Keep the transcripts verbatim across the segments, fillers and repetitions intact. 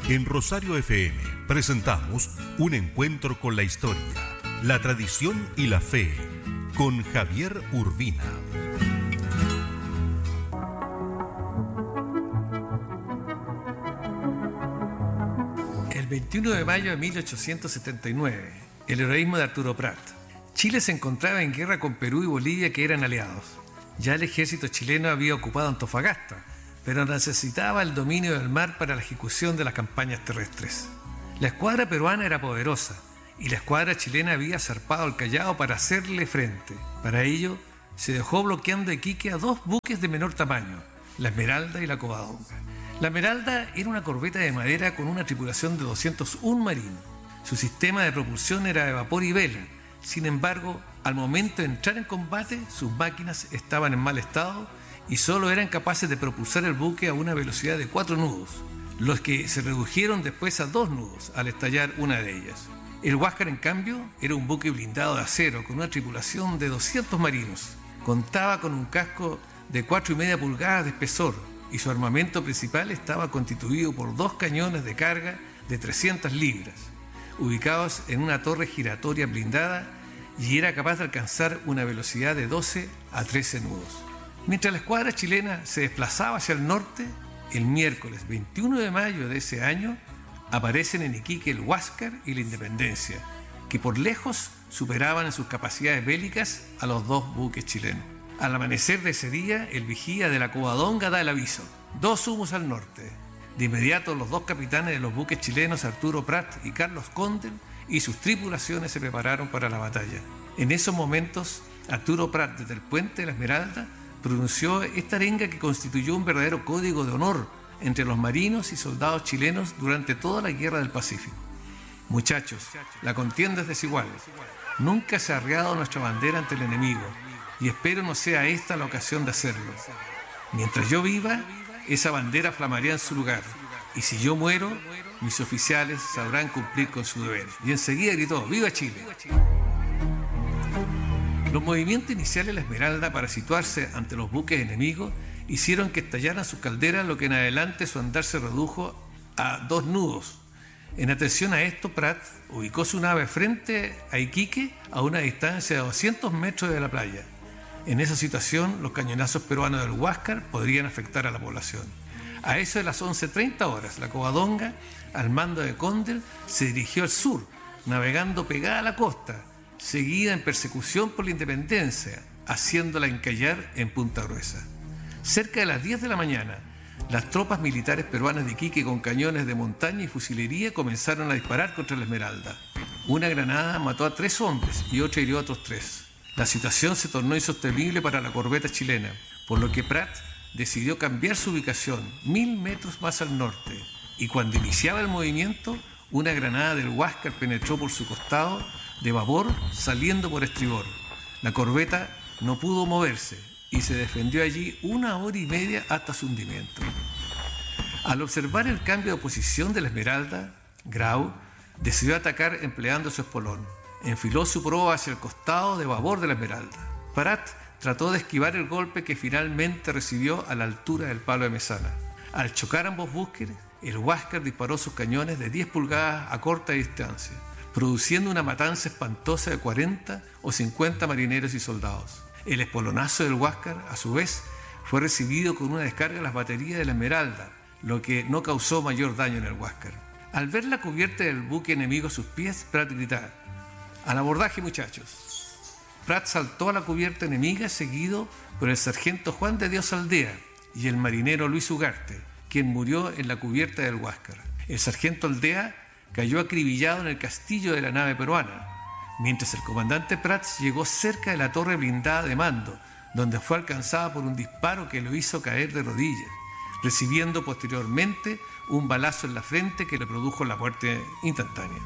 En Rosario F M presentamos un encuentro con la historia, la tradición y la fe, con Javier Urbina. El veintiuno de mayo de mil ochocientos setenta y nueve, el heroísmo de Arturo Prat. Chile se encontraba en guerra con Perú y Bolivia, que eran aliados. Ya el ejército chileno había ocupado Antofagasta, pero necesitaba el dominio del mar para la ejecución de las campañas terrestres. La escuadra peruana era poderosa y la escuadra chilena había zarpado al Callao para hacerle frente. Para ello, se dejó bloqueando Iquique a dos buques de menor tamaño, la Esmeralda y la Covadonga. La Esmeralda era una corbeta de madera con una tripulación de doscientos uno marinos. Su sistema de propulsión era de vapor y vela. Sin embargo, al momento de entrar en combate, sus máquinas estaban en mal estado y solo eran capaces de propulsar el buque a una velocidad de cuatro nudos, los que se redujeron después a dos nudos al estallar una de ellas. El Huáscar, en cambio, era un buque blindado de acero con una tripulación de doscientos marinos. Contaba con un casco de cuatro y media pulgadas de espesor y su armamento principal estaba constituido por dos cañones de carga de trescientas libras, ubicados en una torre giratoria blindada, y era capaz de alcanzar una velocidad de doce a trece nudos. Mientras la escuadra chilena se desplazaba hacia el norte, el miércoles veintiuno de mayo de ese año aparecen en Iquique el Huáscar y la Independencia, que por lejos superaban en sus capacidades bélicas a los dos buques chilenos. Al amanecer de ese día, el vigía de la Covadonga da el aviso: dos humos al norte. De inmediato, los dos capitanes de los buques chilenos, Arturo Prat y Carlos Condel, y sus tripulaciones se prepararon para la batalla. En esos momentos, Arturo Prat, desde el puente de la Esmeralda, pronunció esta arenga que constituyó un verdadero código de honor entre los marinos y soldados chilenos durante toda la Guerra del Pacífico. Muchachos, la contienda es desigual. Nunca se ha arriado nuestra bandera ante el enemigo, y espero no sea esta la ocasión de hacerlo. Mientras yo viva, esa bandera flamaría en su lugar, y si yo muero, mis oficiales sabrán cumplir con su deber. Y enseguida gritó: ¡Viva Chile! Los movimientos iniciales de la Esmeralda para situarse ante los buques enemigos hicieron que estallaran sus calderas, lo que en adelante su andar se redujo a dos nudos. En atención a esto, Prat ubicó su nave frente a Iquique a una distancia de doscientos metros de la playa. En esa situación, los cañonazos peruanos del Huáscar podrían afectar a la población. A eso de las once treinta horas, la Covadonga, al mando de Condel, se dirigió al sur, navegando pegada a la costa, seguida en persecución por la Independencia, haciéndola encallar en Punta Gruesa. Cerca de las diez de la mañana, las tropas militares peruanas de Iquique, con cañones de montaña y fusilería, comenzaron a disparar contra la Esmeralda. Una granada mató a tres hombres y otra hirió a otros tres. La situación se tornó insostenible para la corbeta chilena, por lo que Prat decidió cambiar su ubicación mil metros más al norte, y cuando iniciaba el movimiento, una granada del Huáscar penetró por su costado de babor, saliendo por estribor. La corbeta no pudo moverse y se defendió allí una hora y media hasta su hundimiento. Al observar el cambio de posición de la Esmeralda, Grau decidió atacar empleando su espolón. Enfiló su proa hacia el costado de babor de la Esmeralda. Prat trató de esquivar el golpe que finalmente recibió a la altura del palo de mesana. Al chocar ambos buques, el Huáscar disparó sus cañones de diez pulgadas a corta distancia, produciendo una matanza espantosa de cuarenta o cincuenta marineros y soldados. El espolonazo del Huáscar, a su vez, fue recibido con una descarga de las baterías de la Esmeralda, lo que no causó mayor daño en el Huáscar. Al ver la cubierta del buque enemigo a sus pies, Prat gritó: ¡al abordaje, muchachos! Prat saltó a la cubierta enemiga, seguido por el sargento Juan de Dios Aldea y el marinero Luis Ugarte, quien murió en la cubierta del Huáscar. El sargento Aldea cayó acribillado en el castillo de la nave peruana, mientras el comandante Prats llegó cerca de la torre blindada de mando, donde fue alcanzada por un disparo que lo hizo caer de rodillas, recibiendo posteriormente un balazo en la frente que le produjo la muerte instantánea.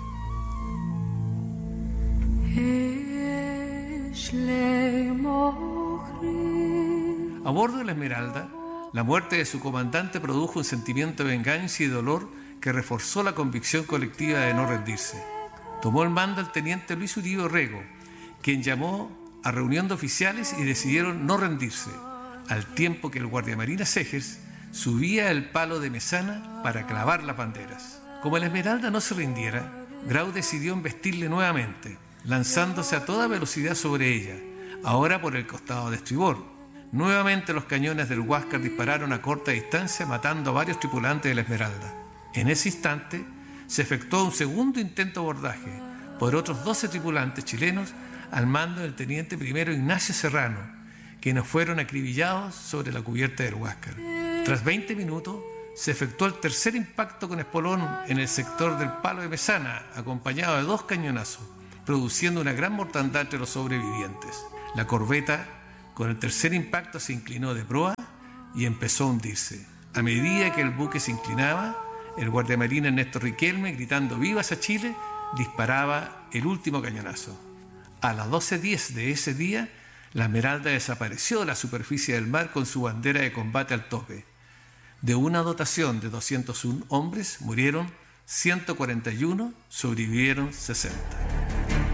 A bordo de la Esmeralda, la muerte de su comandante produjo un sentimiento de venganza y dolor que reforzó la convicción colectiva de no rendirse. Tomó el mando el teniente Luis Uribe Orrego, quien llamó a reunión de oficiales y decidieron no rendirse, al tiempo que el guardiamarina Segers subía el palo de mesana para clavar las banderas. Como la Esmeralda no se rindiera, Grau decidió embestirle nuevamente, lanzándose a toda velocidad sobre ella, ahora por el costado de estribor. Nuevamente los cañones del Huáscar dispararon a corta distancia, matando a varios tripulantes de la Esmeralda. En ese instante se efectuó un segundo intento de abordaje por otros doce tripulantes chilenos al mando del teniente primero Ignacio Serrano, quienes fueron acribillados sobre la cubierta del Huáscar. Tras veinte minutos, se efectuó el tercer impacto con espolón en el sector del Palo de Mesana, acompañado de dos cañonazos, produciendo una gran mortandad entre los sobrevivientes. La corbeta, con el tercer impacto, se inclinó de proa y empezó a hundirse. A medida que el buque se inclinaba, el guardiamarina Ernesto Riquelme, gritando «¡Vivas a Chile!», disparaba el último cañonazo. A las doce diez de ese día, la Esmeralda desapareció de la superficie del mar con su bandera de combate al tope. De una dotación de doscientos uno hombres, murieron ciento cuarenta y uno, sobrevivieron sesenta.